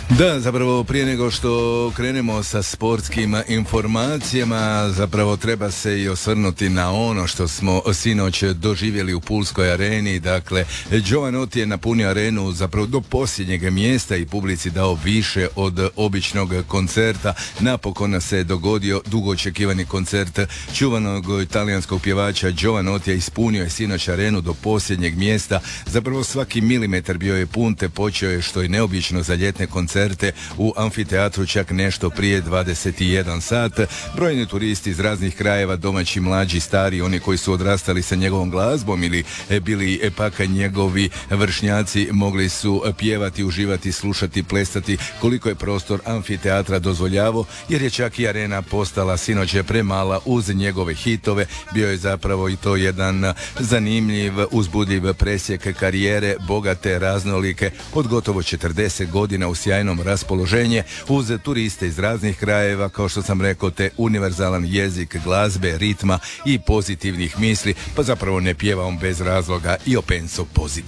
Da, zapravo prije nego što krenemo sa sportskim informacijama, zapravo treba se i osvrnuti na ono što smo sinoć doživjeli u Pulskoj areni. Dakle, Jovanotti je napunio arenu zapravo do posljednjeg mjesta i publici dao više od običnog koncerta. Napokon se dogodio dugo očekivani koncert čuvanog talijanskog pjevača Jovanottija. Ispunio je sinoć arenu do posljednjeg mjesta. Zapravo svaki milimetar bio je pun, te počeo je, što je neobično za ljetne koncerte, u amfiteatru čak nešto prije 21 sat. Brojni turisti iz raznih krajeva, domaći, mlađi, stari, oni koji su odrastali sa njegovom glazbom ili bili pak njegovi vršnjaci, mogli su pjevati, uživati, slušati, plesati koliko je prostor amfiteatra dozvoljavao, jer je čak i arena postala sinoć premala uz njegove hitove. Bio je zapravo i to jedan zanimljiv, uzbudljiv presjek karijere, bogate, raznolike, od gotovo 40 godina u sjajnom raspoloženje, uz turiste iz raznih krajeva, kao što sam rekao, te univerzalan jezik glazbe, ritma i pozitivnih misli, pa zapravo ne pjeva on bez razloga i o penso pozitiv.